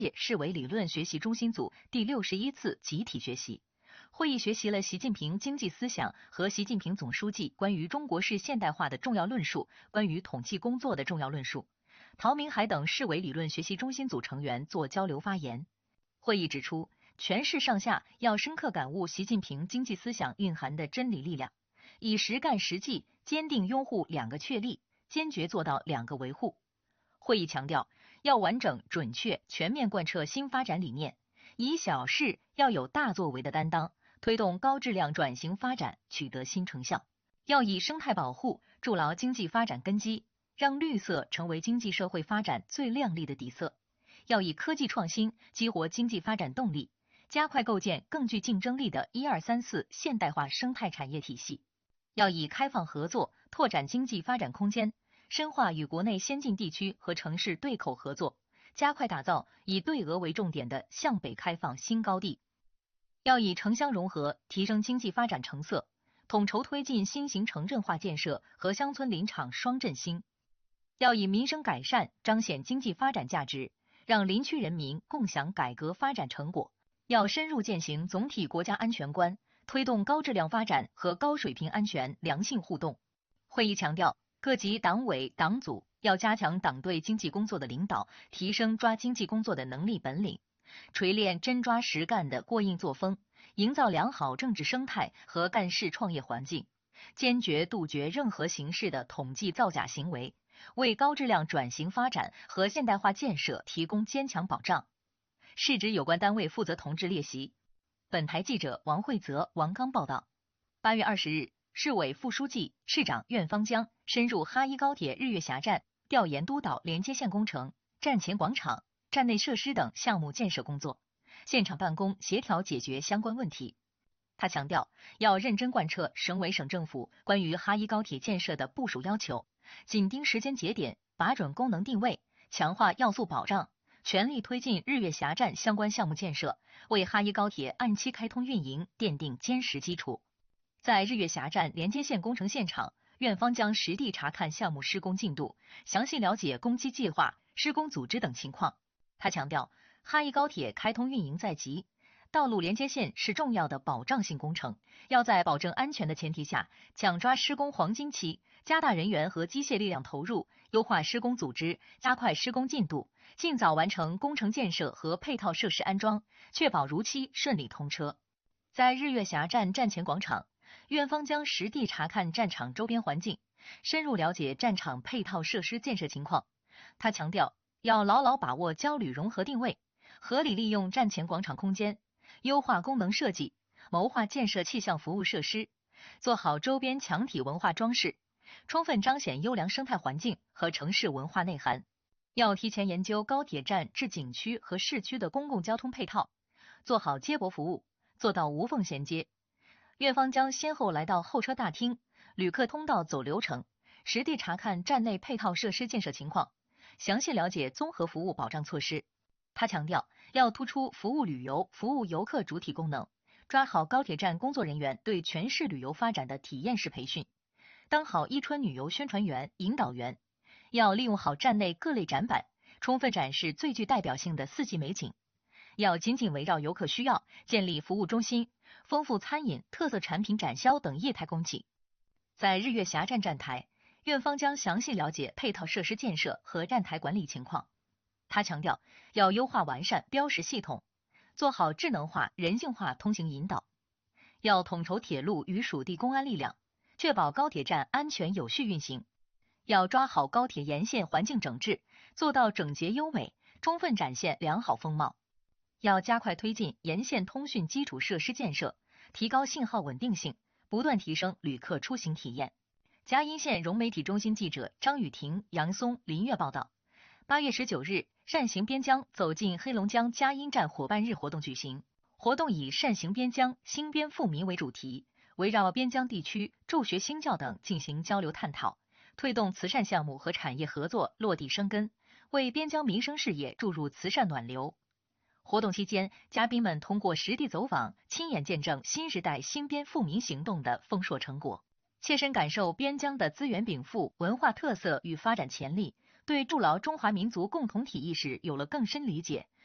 铁市委理论学习中心组第61次集体学习。会议学习了习近平经济思想和习近平总书记关于中国式现代化的重要论述，关于统计工作的重要论述。陶明海等市委理论学习中心组成员做交流发言。会议指出，全市上下要深刻感悟习近平经济思想蕴含的真理力量，以实干实际，坚定拥护两个确立，坚决做到两个维护。会议强调，要完整、准确、全面贯彻新发展理念，以小事要有大作为的担当，推动高质量转型发展取得新成效。要以生态保护筑牢经济发展根基，让绿色成为经济社会发展最亮丽的底色。要以科技创新激活经济发展动力，加快构建更具竞争力的1、2、3、4现代化生态产业体系。要以开放合作拓展经济发展空间，深化与国内先进地区和城市对口合作，加快打造以对俄为重点的向北开放新高地。要以城乡融合提升经济发展成色，统筹推进新型城镇化建设和乡村林场双振兴。要以民生改善彰显经济发展价值，让林区人民共享改革发展成果。要深入践行总体国家安全观，推动高质量发展和高水平安全良性互动。会议强调，各级党委党组要加强党对经济工作的领导，提升抓经济工作的能力本领，锤炼真抓实干的过硬作风，营造良好政治生态和干事创业环境，坚决杜绝任何形式的统计造假行为，为高质量转型发展和现代化建设提供坚强保障。市直有关单位负责同志列席。本台记者王慧泽、王刚报道。8月20日，市委副书记、市长苑方江深入哈一高铁日月峡站，调研督导连接线工程、站前广场、站内设施等项目建设工作，现场办公协调解决相关问题。他强调，要认真贯彻省委省政府关于哈一高铁建设的部署要求，紧盯时间节点，把准功能定位，强化要素保障，全力推进日月峡站相关项目建设，为哈一高铁按期开通运营奠定坚实基础。在日月峡站连接线工程现场，院方将实地查看项目施工进度，详细了解工期计划、施工组织等情况。他强调，哈一高铁开通运营在即，道路连接线是重要的保障性工程，要在保证安全的前提下，抢抓施工黄金期，加大人员和机械力量投入，优化施工组织，加快施工进度，尽早完成工程建设和配套设施安装，确保如期顺利通车。在日月峡站站前广场，院方将实地查看战场周边环境，深入了解战场配套设施建设情况。他强调，要牢牢把握交旅融合定位，合理利用站前广场空间，优化功能设计，谋划建设气象服务设施，做好周边墙体文化装饰，充分彰显优良生态环境和城市文化内涵。要提前研究高铁站至景区和市区的公共交通配套，做好接驳服务，做到无缝衔接。院方将先后来到候车大厅、旅客通道走流程，实地查看站内配套设施建设情况，详细了解综合服务保障措施。他强调，要突出服务旅游、服务游客主体功能，抓好高铁站工作人员对全市旅游发展的体验式培训，当好伊春旅游宣传员、引导员。要利用好站内各类展板，充分展示最具代表性的四季美景。要紧紧围绕游客需要，建立服务中心，丰富餐饮、特色产品展销等业态供给。在日月峡站站台，院方将详细了解配套设施建设和站台管理情况。他强调，要优化完善标识系统，做好智能化、人性化通行引导。要统筹铁路与属地公安力量，确保高铁站安全有序运行。要抓好高铁沿线环境整治，做到整洁优美，充分展现良好风貌。要加快推进沿线通讯基础设施建设，提高信号稳定性，不断提升旅客出行体验。嘉阴县融媒体中心记者张雨婷、杨松、林月报道。8月19日，善行边疆走进黑龙江嘉阴站伙伴日活动举行。活动以善行边疆、新边富民为主题，围绕边疆地区助学兴教等进行交流探讨，推动慈善项目和产业合作落地生根，为边疆民生事业注入慈善暖流。活动期间，嘉宾们通过实地走访，亲眼见证新时代新边富民行动的丰硕成果，切身感受边疆的资源禀赋、文化特色与发展潜力，对筑牢中华民族共同体意识有了更深理解，